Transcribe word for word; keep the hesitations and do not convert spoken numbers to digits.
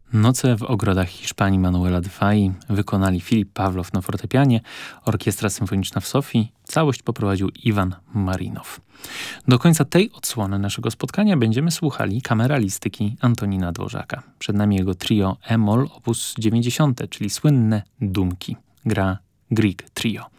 Noce w ogrodach Hiszpanii Manuela de Falla wykonali Filip Pawlow na fortepianie, Orkiestra Symfoniczna w Sofii, całość poprowadził Iwan Marinow. Do końca tej odsłony naszego spotkania będziemy słuchali kameralistyki Antonina Dworzaka. Przed nami jego trio E-moll op. dziewięćdziesiąte, czyli słynne Dumki. Gra Grieg Trio.